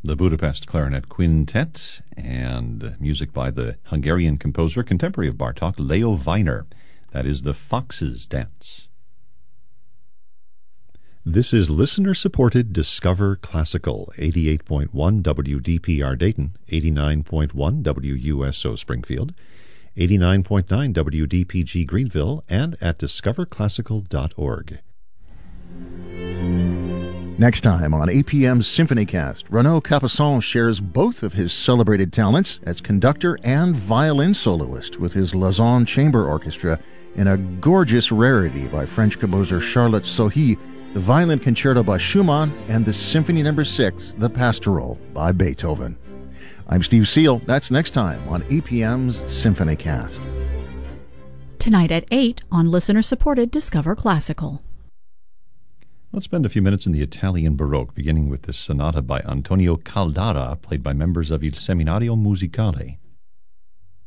the Budapest Clarinet Quintet, and music by the Hungarian composer, contemporary of Bartók, Leo Weiner. That is the Fox's Dance. This is listener-supported Discover Classical, 88.1 WDPR Dayton, 89.1 WUSO Springfield, 89.9 WDPG Greenville, and at discoverclassical.org. Next time on APM's SymphonyCast, Renaud Capuçon shares both of his celebrated talents as conductor and violin soloist with his Lausanne Chamber Orchestra in a gorgeous rarity by French composer Charlotte Sohi, the Violin Concerto by Schumann, and the Symphony No. 6, The Pastoral, by Beethoven. I'm Steve Seal. That's next time on APM's SymphonyCast. Tonight at 8 on listener-supported Discover Classical. Let's spend a few minutes in the Italian Baroque, beginning with this sonata by Antonio Caldara, played by members of Il Seminario Musicale.